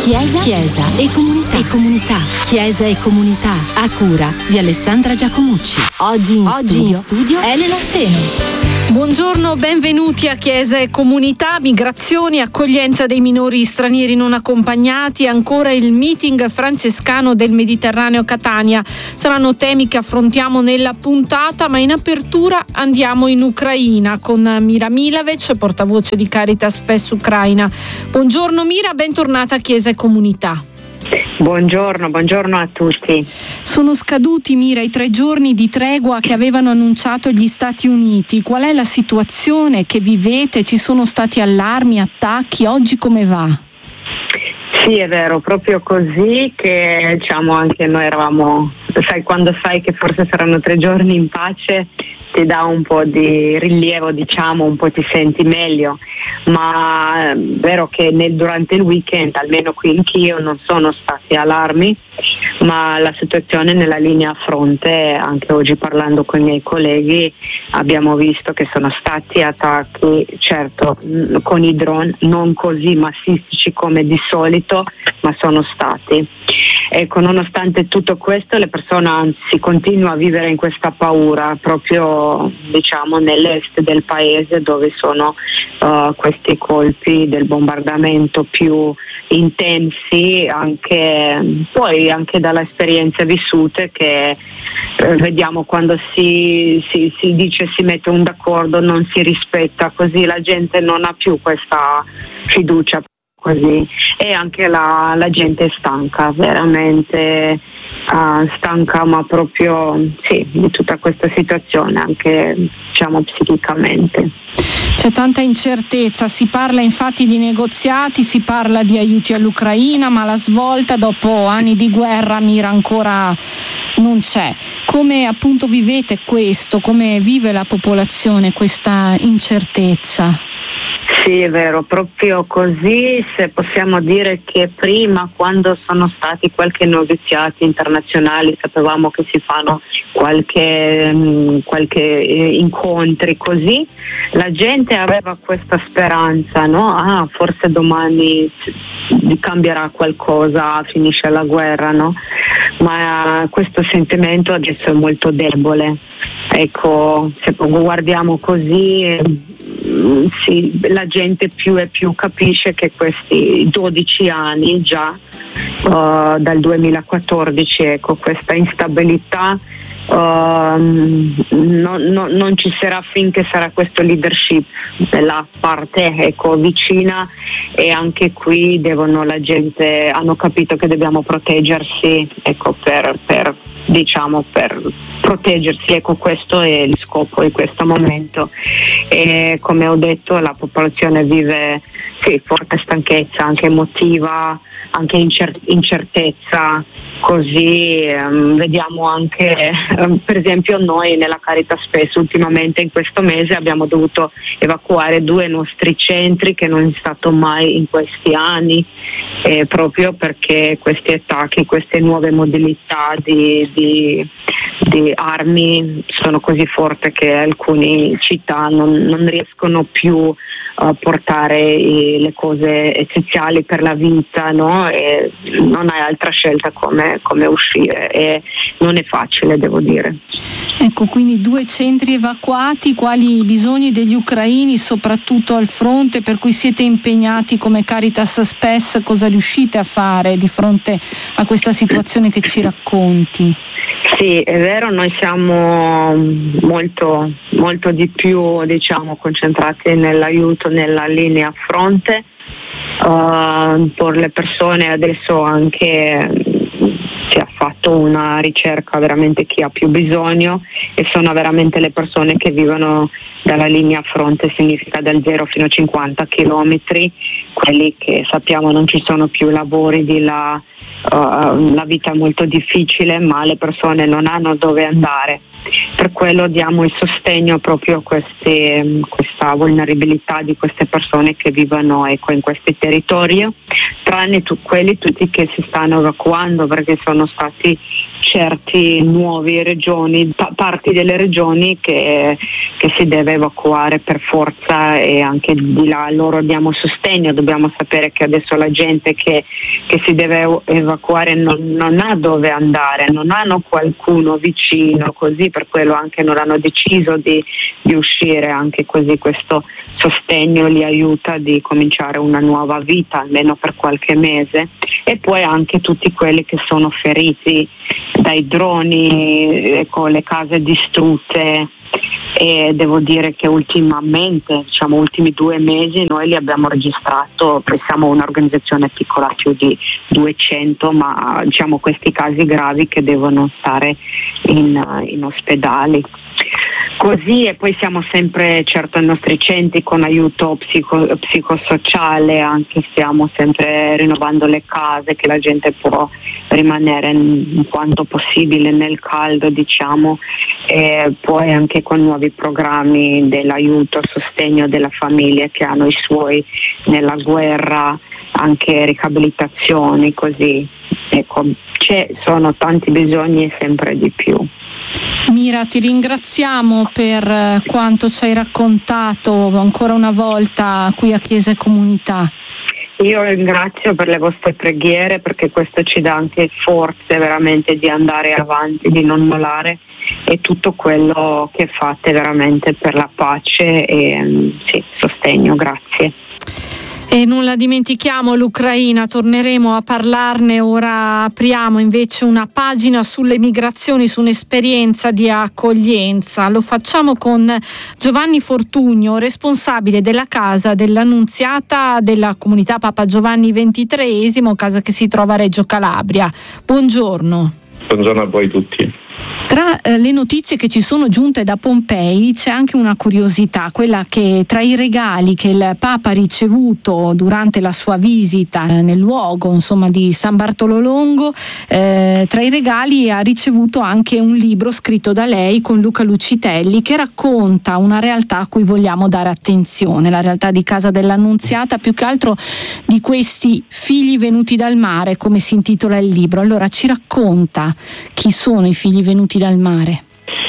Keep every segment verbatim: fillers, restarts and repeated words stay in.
Chiesa, Chiesa e comunità. E comunità. Chiesa e comunità. A cura di Alessandra Giacomucci. Oggi in Oggi studio, in studio Elena Seno. Buongiorno, benvenuti a Chiesa e Comunità. Migrazioni, accoglienza dei minori stranieri non accompagnati, ancora il meeting francescano del Mediterraneo Catania. Saranno temi che affrontiamo nella puntata, ma in apertura andiamo in Ucraina con Mira Milavec, portavoce di Caritas Spes Ucraina. Buongiorno Mira, bentornata a Chiesa e Comunità. Buongiorno, buongiorno a tutti. Sono scaduti, Mira, i tre giorni di tregua che avevano annunciato gli Stati Uniti. Qual è la situazione che vivete? Ci sono stati allarmi, attacchi? Oggi come va? Sì, è vero, proprio così che diciamo anche noi eravamo, sai, quando sai che forse saranno tre giorni in pace ti dà un po' di rilievo, diciamo, un po' ti senti meglio, ma è vero che nel, durante il weekend, almeno qui in Kiev, non sono stati allarmi, ma la situazione nella linea fronte, anche oggi parlando con i miei colleghi, abbiamo visto che sono stati attacchi, certo con i drone, non così massistici come di solito, ma sono stati. Ecco, nonostante tutto questo, le persone anzi continuano a vivere in questa paura, proprio diciamo nell'est del paese, dove sono uh, questi colpi del bombardamento più intensi, anche poi anche dalle esperienze vissute che eh, vediamo quando si, si, si dice si mette un d'accordo, non si rispetta, così la gente non ha più questa fiducia. Così. E anche la, la gente è stanca, veramente uh, stanca, ma proprio sì, di tutta questa situazione, anche diciamo psichicamente. C'è tanta incertezza, si parla infatti di negoziati, si parla di aiuti all'Ucraina, ma la svolta dopo anni di guerra, Mira, ancora non c'è. Come appunto vivete questo? Come vive la popolazione questa incertezza? Sì, è vero, proprio così. Se possiamo dire che prima, quando sono stati qualche negoziati internazionali, sapevamo che si fanno qualche, mh, qualche eh, incontri così, la gente aveva questa speranza, no? Ah, forse domani cambierà qualcosa, finisce la guerra, no? Ma questo sentimento adesso è molto debole. Ecco, se guardiamo così, sì, la gente più e più capisce che questi dodici anni già uh, dal duemilaquattordici, ecco, questa instabilità uh, non, non, non ci sarà finché sarà questo leadership della parte, ecco, vicina, e anche qui devono la gente hanno capito che dobbiamo proteggersi, ecco, per, per diciamo per proteggersi, ecco, questo è il scopo di questo momento. E come ho detto, la popolazione vive sì, forte stanchezza, anche emotiva, anche incer- incertezza, così um, vediamo anche um, per esempio noi nella Caritas Spes ultimamente in questo mese abbiamo dovuto evacuare due nostri centri, che non è stato mai in questi anni, eh, proprio perché questi attacchi, queste nuove modalità di, di, di armi sono così forti che alcune città non, non riescono più a portare i, le cose essenziali per la vita, no? E non hai altra scelta come, come uscire, e non è facile, devo dire. Ecco, quindi due centri evacuati, quali i bisogni degli ucraini soprattutto al fronte, per cui siete impegnati come Caritas Spes, cosa riuscite a fare di fronte a questa situazione che ci racconti? Sì, è vero, noi siamo molto, molto di più, diciamo, concentrati nell'aiuto nella linea fronte. Uh, per le persone adesso anche si è fatto una ricerca veramente chi ha più bisogno, e sono veramente le persone che vivono dalla linea fronte, significa dal zero fino a cinquanta chilometri, quelli che sappiamo non ci sono più lavori di là, uh, la vita è molto difficile, ma le persone non hanno dove andare. Per quello diamo il sostegno proprio a queste, questa vulnerabilità di queste persone che vivono, ecco, in questi territori, tranne tu, quelli tutti che si stanno evacuando, perché sono stati certi nuovi regioni, pa- parti delle regioni che, che si deve evacuare per forza, e anche di là loro diamo sostegno. Dobbiamo sapere che adesso la gente che, che si deve evacuare non, non ha dove andare, non hanno qualcuno vicino, così per quello anche non hanno deciso di, di uscire, anche così questo sostegno li aiuta di cominciare una nuova vita almeno per qualche mese. E poi anche tutti quelli che sono feriti dai droni, ecco, le case distrutte, e devo dire che ultimamente, diciamo ultimi due mesi, noi li abbiamo registrato, siamo un'organizzazione piccola, più di duecento, ma diciamo questi casi gravi che devono stare in, in ospedali. Così, e poi siamo sempre certo ai nostri centri con aiuto psico, psicosociale, anche stiamo sempre rinnovando le case, che la gente può rimanere in quanto possibile nel caldo, diciamo, e poi anche con nuovi programmi dell'aiuto, sostegno della famiglia che hanno i suoi nella guerra, anche riabilitazioni, così. Ecco, ci sono tanti bisogni e sempre di più. Mira, ti ringraziamo per quanto ci hai raccontato ancora una volta qui a Chiesa e Comunità. Io ringrazio per le vostre preghiere, perché questo ci dà anche forze veramente di andare avanti, di non mollare, e tutto quello che fate veramente per la pace e sì, sostegno. Grazie. E non la dimentichiamo l'Ucraina, torneremo a parlarne. Ora apriamo invece una pagina sulle migrazioni, su un'esperienza di accoglienza. Lo facciamo con Giovanni Fortugno, responsabile della casa dell'Annunziata della comunità Papa Giovanni ventitreesimo, casa che si trova a Reggio Calabria. Buongiorno. Buongiorno a voi tutti. Tra eh, le notizie che ci sono giunte da Pompei c'è anche una curiosità, quella che tra i regali che il Papa ha ricevuto durante la sua visita eh, nel luogo, insomma, di San Bartolo Longo, eh, tra i regali ha ricevuto anche un libro scritto da lei con Luca Lucitelli, che racconta una realtà a cui vogliamo dare attenzione, la realtà di Casa dell'Annunziata, più che altro di questi figli venuti dal mare, come si intitola il libro. Allora ci racconta chi sono i figli venuti dal mare.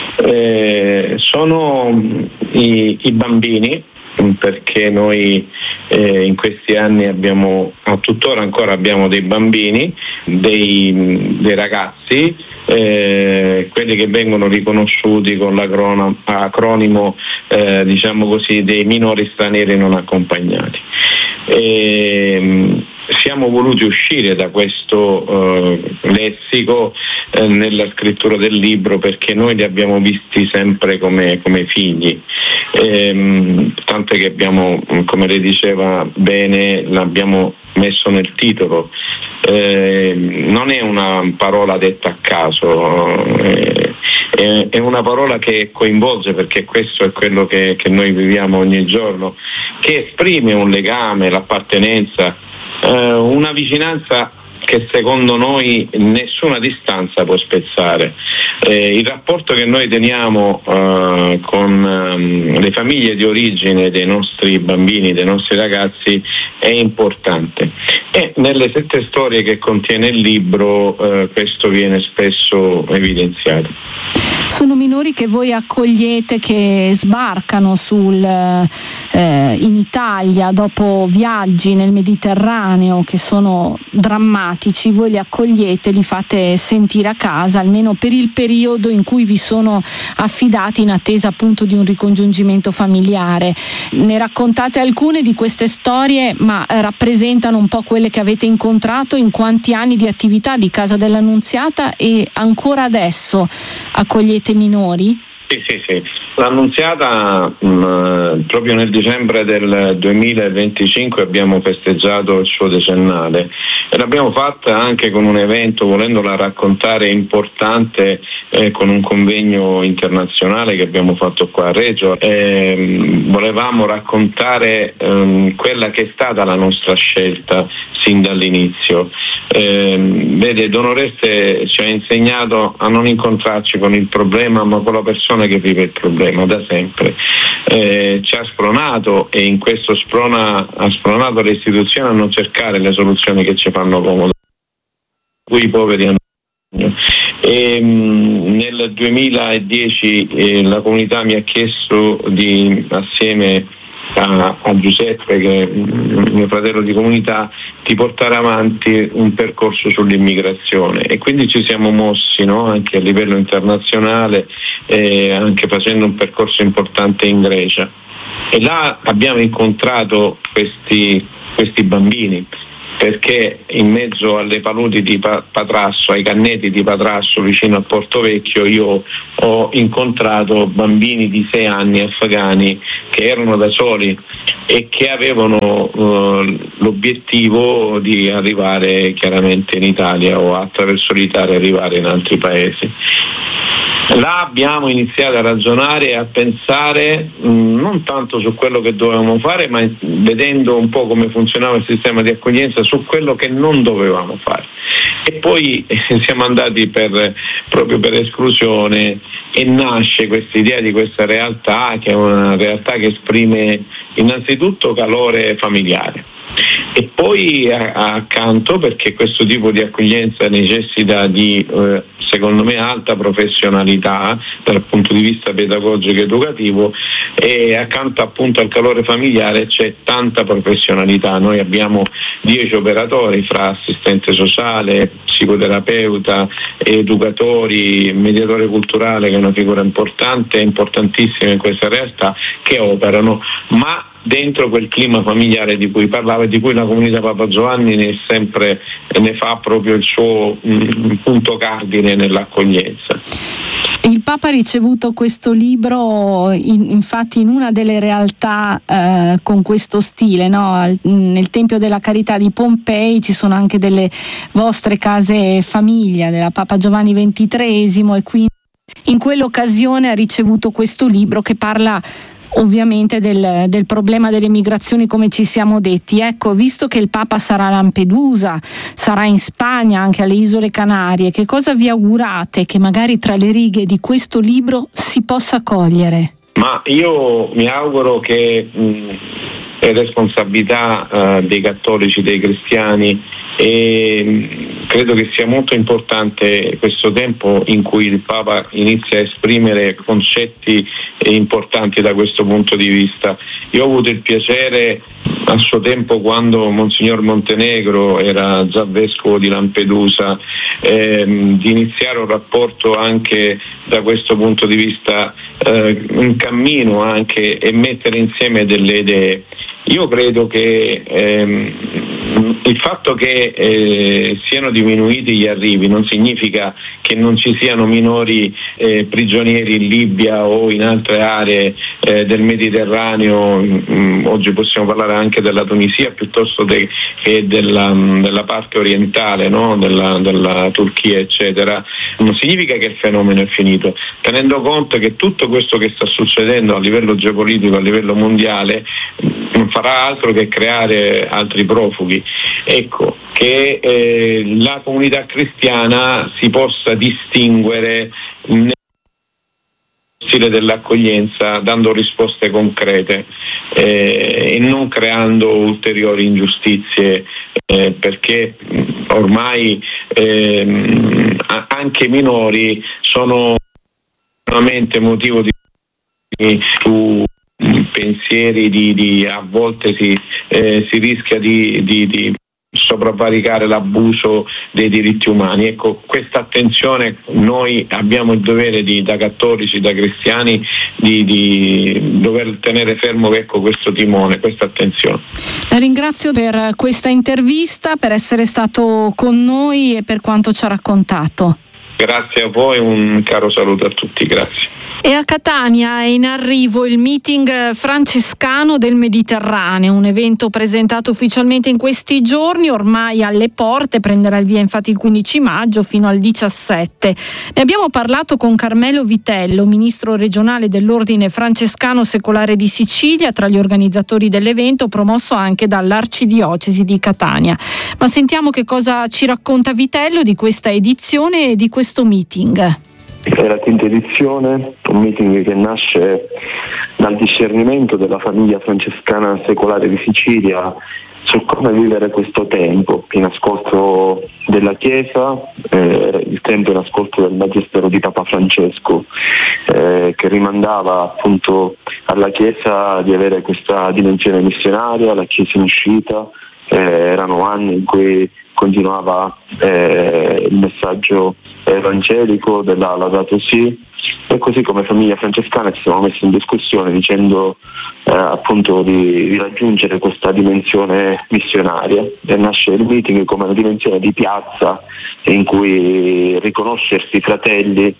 Eh, sono i, i bambini, perché noi eh, in questi anni abbiamo, a tuttora ancora abbiamo dei bambini, dei, dei ragazzi, eh, quelli che vengono riconosciuti con l'acronimo eh, diciamo così, dei minori stranieri non accompagnati. E, siamo voluti uscire da questo eh, lessico eh, nella scrittura del libro, perché noi li abbiamo visti sempre come, come figli, ehm, tanto che abbiamo, come lei diceva bene, l'abbiamo messo nel titolo. Eh, non è una parola detta a caso, eh, è, è una parola che coinvolge, perché questo è quello che, che noi viviamo ogni giorno, che esprime un legame, l'appartenenza, eh, una vicinanza che secondo noi nessuna distanza può spezzare. Eh, il rapporto che noi teniamo eh, con um, le famiglie di origine dei nostri bambini, dei nostri ragazzi, è importante, e nelle sette storie che contiene il libro eh, questo viene spesso evidenziato. Sono minori che voi accogliete, che sbarcano sul, eh, in Italia dopo viaggi nel Mediterraneo che sono drammatici. Voi li accogliete, li fate sentire a casa, almeno per il periodo in cui vi sono affidati, in attesa appunto di un ricongiungimento familiare. Ne raccontate alcune di queste storie, ma rappresentano un po' quelle che avete incontrato in quanti anni di attività di Casa dell'Annunziata, e ancora adesso accogliete minori? Sì, sì, sì. L'Annunziata mh, proprio nel dicembre del duemilaventicinque abbiamo festeggiato il suo decennale, e l'abbiamo fatta anche con un evento, volendola raccontare, importante, eh, con un convegno internazionale che abbiamo fatto qua a Reggio. Eh, volevamo raccontare ehm, quella che è stata la nostra scelta sin dall'inizio. Eh, vede, Don Oreste ci ha insegnato a non incontrarci con il problema, ma con la persona che vive il problema da sempre. Eh, ci ha spronato, e in questo sprona, ha spronato le istituzioni a non cercare le soluzioni che ci fanno comodo, cui i poveri hanno E, mh, nel duemiladieci eh, la comunità mi ha chiesto di, assieme a, a Giuseppe, che è mio fratello di comunità, di portare avanti un percorso sull'immigrazione, e quindi ci siamo mossi, no? Anche a livello internazionale, eh, anche facendo un percorso importante in Grecia, e là abbiamo incontrato questi, questi bambini, perché in mezzo alle paludi di Patrasso, ai canneti di Patrasso vicino a Porto Vecchio, io ho incontrato bambini di sei anni afghani che erano da soli e che avevano uh, l'obiettivo di arrivare chiaramente in Italia o attraverso l'Italia arrivare in altri paesi. Là abbiamo iniziato a ragionare e a pensare mh, non tanto su quello che dovevamo fare, ma vedendo un po' come funzionava il sistema di accoglienza, su quello che non dovevamo fare. E poi eh, siamo andati per, proprio per esclusione, e nasce questa idea di questa realtà, che è una realtà che esprime innanzitutto calore familiare. E poi accanto, perché questo tipo di accoglienza necessita di, eh, secondo me, alta professionalità dal punto di vista pedagogico ed educativo, e accanto appunto al calore familiare c'è tanta professionalità. Noi abbiamo dieci operatori fra assistente sociale, psicoterapeuta, educatori, mediatore culturale, che è una figura importante, importantissima in questa realtà, che operano, ma dentro quel clima familiare di cui parlava e di cui la comunità Papa Giovanni ne, sempre, ne fa proprio il suo mh, punto cardine nell'accoglienza. Il Papa ha ricevuto questo libro in, infatti in una delle realtà eh, con questo stile, no? Nel Tempio della Carità di Pompei ci sono anche delle vostre case famiglia della Papa Giovanni ventitreesimo, e quindi in quell'occasione ha ricevuto questo libro che parla ovviamente del, del problema delle migrazioni, come ci siamo detti. Ecco, visto che il Papa sarà a Lampedusa, sarà in Spagna, anche alle Isole Canarie, che cosa vi augurate che magari tra le righe di questo libro si possa cogliere? Ma io mi auguro che mh, è responsabilità uh, dei cattolici, dei cristiani, e mh, credo che sia molto importante questo tempo in cui il Papa inizia a esprimere concetti eh, importanti da questo punto di vista. Io ho avuto il piacere a suo tempo, quando Monsignor Montenegro era già vescovo di Lampedusa, ehm, di iniziare un rapporto anche da questo punto di vista, eh, un cammino anche, e mettere insieme delle idee. Io credo che ehm, il fatto che eh, siano diminuiti gli arrivi non significa che non ci siano minori eh, prigionieri in Libia o in altre aree eh, del Mediterraneo. Mh, oggi possiamo parlare anche della Tunisia piuttosto de, che della, della parte orientale, no? della, della Turchia, eccetera. Non significa che il fenomeno è finito, tenendo conto che tutto questo che sta succedendo a livello geopolitico, a livello mondiale, non farà altro che creare altri profughi. Ecco, che eh, la comunità cristiana si possa distinguere nel stile dell'accoglienza, dando risposte concrete eh, e non creando ulteriori ingiustizie, eh, perché ormai eh, anche i minori sono veramente motivo di su pensieri di, di a volte si, eh, si rischia di, di, di sopravvaricare l'abuso dei diritti umani. Ecco, questa attenzione noi abbiamo il dovere di, da cattolici, da cristiani, di, di dover tenere fermo, ecco, questo timone, questa attenzione. La ringrazio per questa intervista, per essere stato con noi e per quanto ci ha raccontato. Grazie a voi, un caro saluto a tutti, grazie. E a Catania è in arrivo il meeting francescano del Mediterraneo, un evento presentato ufficialmente in questi giorni, ormai alle porte, prenderà il via infatti il quindici maggio fino al diciassette. Ne abbiamo parlato con Carmelo Vitello, ministro regionale dell'Ordine Francescano Secolare di Sicilia, tra gli organizzatori dell'evento, promosso anche dall'Arcidiocesi di Catania. Ma sentiamo che cosa ci racconta Vitello di questa edizione e di questo meeting. È la quinta edizione, un meeting che nasce dal discernimento della famiglia francescana secolare di Sicilia su come vivere questo tempo in ascolto della Chiesa, eh, il tempo in ascolto del Magistero di Papa Francesco, eh, che rimandava appunto alla Chiesa di avere questa dimensione missionaria, la Chiesa in uscita. Eh, erano anni in cui continuava eh, il messaggio evangelico della Laudato Si, e così come famiglia francescana ci siamo messi in discussione dicendo eh, appunto di, di raggiungere questa dimensione missionaria, e nasce il meeting come una dimensione di piazza in cui riconoscersi fratelli,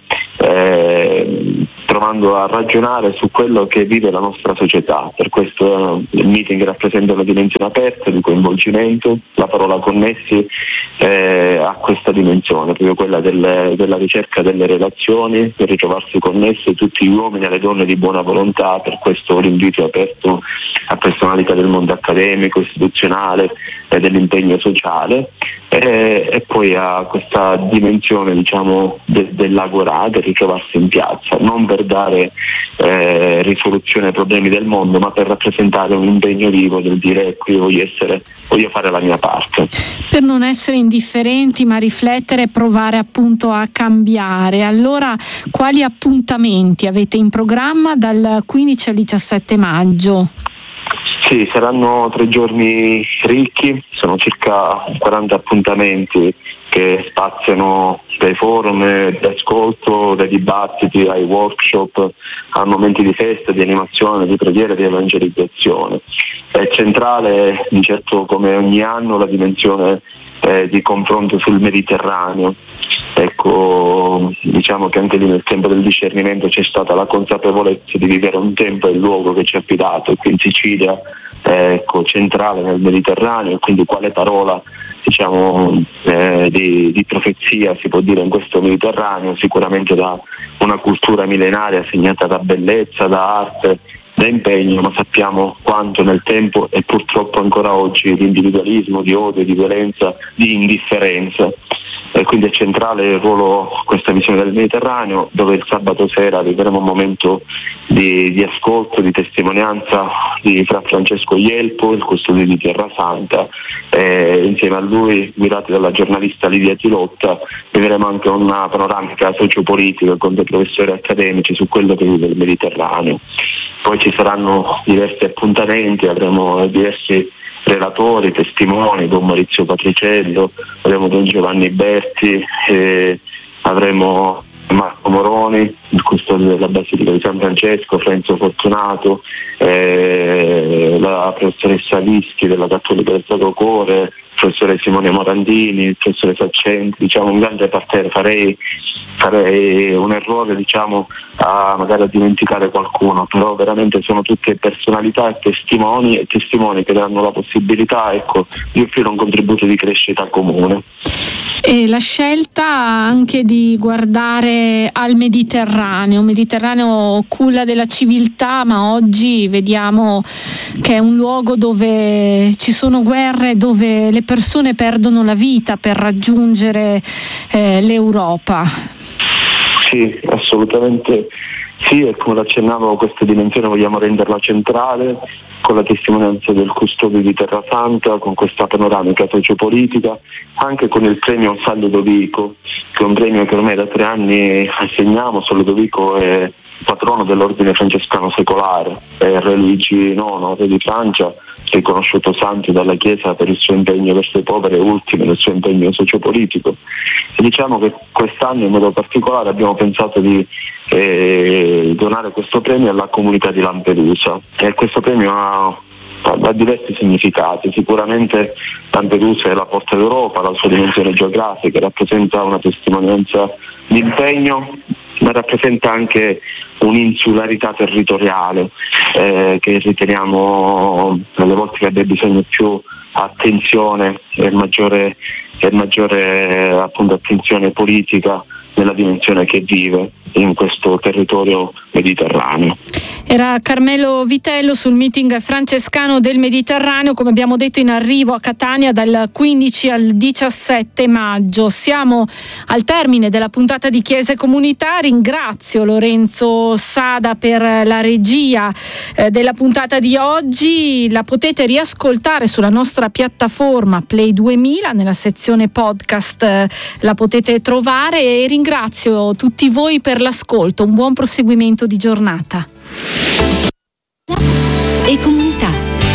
eh, provando a ragionare su quello che vive la nostra società. Per questo eh, il meeting rappresenta una dimensione aperta di coinvolgimento, la parola connessi eh, a questa dimensione, proprio quella del, della ricerca delle relazioni, per ritrovarsi connessi tutti gli uomini e le donne di buona volontà. Per questo l'invito è aperto a personalità del mondo accademico, istituzionale e dell'impegno sociale, e, e poi a questa dimensione diciamo de, dell'agorà, del ritrovarsi in piazza, non per dare eh, risoluzione ai problemi del mondo, ma per rappresentare un impegno vivo del dire qui voglio essere, voglio fare la mia parte. Per non essere indifferenti, ma riflettere e provare appunto a cambiare. Allora, quali appuntamenti avete in programma dal quindici al diciassette maggio? Sì, saranno tre giorni ricchi, sono circa quaranta appuntamenti che spaziano dai forum di ascolto, dai dibattiti, ai workshop, a momenti di festa, di animazione, di preghiera, di evangelizzazione. È centrale, di certo come ogni anno, la dimensione eh, di confronto sul Mediterraneo. Ecco, diciamo che anche lì nel tempo del discernimento c'è stata la consapevolezza di vivere un tempo e il luogo che ci è affidato, e qui in Sicilia ecco, centrale nel Mediterraneo, e quindi quale parola diciamo eh, di, di profezia si può dire in questo Mediterraneo, sicuramente da una cultura millenaria segnata da bellezza, da arte, da impegno, ma sappiamo quanto nel tempo e purtroppo ancora oggi di individualismo, di odio, di violenza, di indifferenza. E quindi è centrale il ruolo, questa visione del Mediterraneo, dove il sabato sera vivremo un momento di, di ascolto, di testimonianza di Fra Francesco Ielpo, il custode di Terrasanta, e insieme a lui, guidati dalla giornalista Lidia Tilotta, vivremo anche una panoramica sociopolitica con dei professori accademici su quello che vive il Mediterraneo. Poi ci saranno diversi appuntamenti, avremo diversi relatori, testimoni, Don Maurizio Patriciello, avremo Don Giovanni Berti, eh, avremo Marco Moroni, il custode della Basilica di San Francesco, Frenzo Fortunato, eh, la professoressa Vischi della Cattolica del Sacro Cuore, il professore Simone Morandini, il professore Saccenti, diciamo un grande parterre. Farei, farei un errore diciamo a magari a dimenticare qualcuno, però veramente sono tutte personalità e testimoni e testimoni che danno la possibilità ecco, di offrire un contributo di crescita comune. E la scelta anche di guardare al Mediterraneo, Mediterraneo culla della civiltà, ma oggi vediamo che è un luogo dove ci sono guerre, dove le persone perdono la vita per raggiungere eh, l'Europa. Sì, assolutamente sì, e come accennavo questa dimensione vogliamo renderla centrale con la testimonianza del custode di Terrasanta, con questa panoramica sociopolitica, anche con il premio San Ludovico, che è un premio che ormai da tre anni assegniamo. San Ludovico è patrono dell'ordine francescano secolare, è re Luigi nono, re di Francia, riconosciuto santo dalla Chiesa per il suo impegno verso i poveri e ultimi nel suo impegno sociopolitico. E diciamo che quest'anno in modo particolare abbiamo pensato di eh, donare questo premio alla comunità di Lampedusa, e questo premio ha, ha diversi significati. Sicuramente Lampedusa è la porta d'Europa, la sua dimensione geografica rappresenta una testimonianza di impegno, ma rappresenta anche un'insularità territoriale eh, che riteniamo alle volte che abbia bisogno più attenzione e maggiore, e maggiore appunto attenzione politica nella dimensione che vive in questo territorio Mediterraneo. Era Carmelo Vitello sul meeting francescano del Mediterraneo, come abbiamo detto in arrivo a Catania dal quindici al diciassette maggio. Siamo al termine della puntata di Chiesa e Comunità. Ringrazio Lorenzo Sada per la regia eh, della puntata di oggi. La potete riascoltare sulla nostra piattaforma Play duemila, nella sezione podcast eh, la potete trovare, e ringrazio tutti voi per l'ascolto. Un buon proseguimento di giornata. E comunità.